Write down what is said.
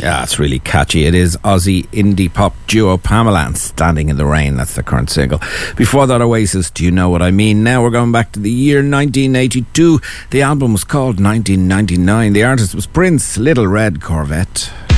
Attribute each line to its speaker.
Speaker 1: Yeah, it's really catchy. It is Aussie indie pop duo Pamela and Standing in the Rain. That's the current single. Before that, Oasis, Do You Know What I Mean? Now we're going back to the year 1982. The album was called 1999. The artist was Prince, Little Red Corvette.